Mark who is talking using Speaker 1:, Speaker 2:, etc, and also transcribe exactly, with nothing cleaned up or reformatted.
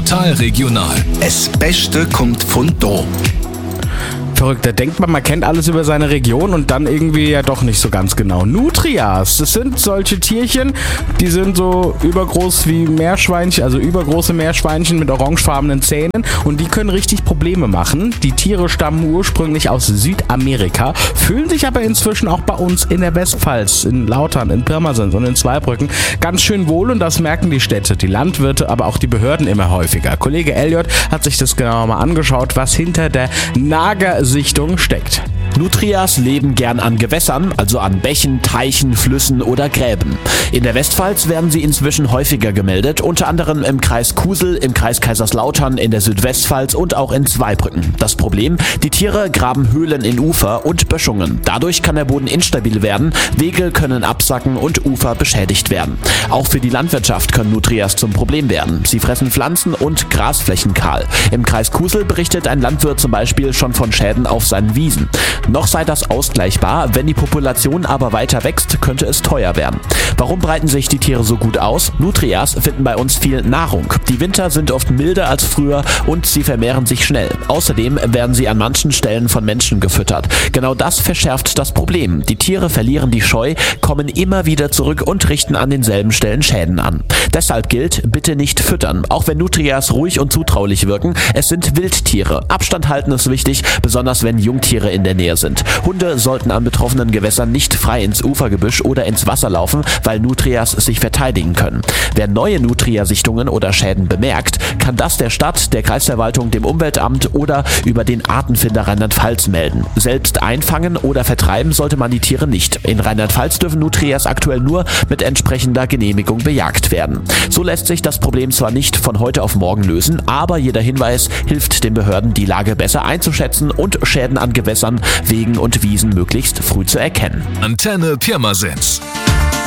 Speaker 1: Total regional.
Speaker 2: Das Beste kommt von da.
Speaker 3: Verrückt, da denkt man, man kennt alles über seine Region und dann irgendwie ja doch nicht so ganz genau. Nutrias, das sind solche Tierchen, die sind so übergroß wie Meerschweinchen, also übergroße Meerschweinchen mit orangefarbenen Zähnen und die können richtig Probleme machen. Die Tiere stammen ursprünglich aus Südamerika, fühlen sich aber inzwischen auch bei uns in der Westpfalz, in Lautern, in Pirmasens und in Zweibrücken ganz schön wohl und das merken die Städte, die Landwirte, aber auch die Behörden immer häufiger. Kollege Elliot hat sich das genauer mal angeschaut, was hinter der Nagersichtung steckt.
Speaker 4: Nutrias leben gern an Gewässern, also an Bächen, Teichen, Flüssen oder Gräben. In der Westpfalz werden sie inzwischen häufiger gemeldet, unter anderem im Kreis Kusel, im Kreis Kaiserslautern, in der Südwestpfalz und auch in Zweibrücken. Das Problem? Die Tiere graben Höhlen in Ufer und Böschungen. Dadurch kann der Boden instabil werden, Wege können absacken und Ufer beschädigt werden. Auch für die Landwirtschaft können Nutrias zum Problem werden. Sie fressen Pflanzen und Grasflächen kahl. Im Kreis Kusel berichtet ein Landwirt zum Beispiel schon von Schäden auf seinen Wiesen. Noch sei das ausgleichbar, wenn die Population aber weiter wächst, könnte es teuer werden. Warum breiten sich die Tiere so gut aus? Nutrias finden bei uns viel Nahrung. Die Winter sind oft milder als früher und sie vermehren sich schnell. Außerdem werden sie an manchen Stellen von Menschen gefüttert. Genau das verschärft das Problem. Die Tiere verlieren die Scheu, kommen immer wieder zurück und richten an denselben Stellen Schäden an. Deshalb gilt, bitte nicht füttern, auch wenn Nutrias ruhig und zutraulich wirken. Es sind Wildtiere. Abstand halten ist wichtig, besonders wenn Jungtiere in der Nähe sind. Hunde sollten an betroffenen Gewässern nicht frei ins Ufergebüsch oder ins Wasser laufen, weil Nutrias sich verteidigen können. Wer neue Nutria-Sichtungen oder Schäden bemerkt, kann das der Stadt, der Kreisverwaltung, dem Umweltamt oder über den Artenfinder Rheinland-Pfalz melden. Selbst einfangen oder vertreiben sollte man die Tiere nicht. In Rheinland-Pfalz dürfen Nutrias aktuell nur mit entsprechender Genehmigung bejagt werden. So lässt sich das Problem zwar nicht von heute auf morgen lösen, aber jeder Hinweis hilft den Behörden, die Lage besser einzuschätzen und Schäden an Gewässern, Wegen und Wiesen möglichst früh zu erkennen.
Speaker 1: Antenne Pirmasens.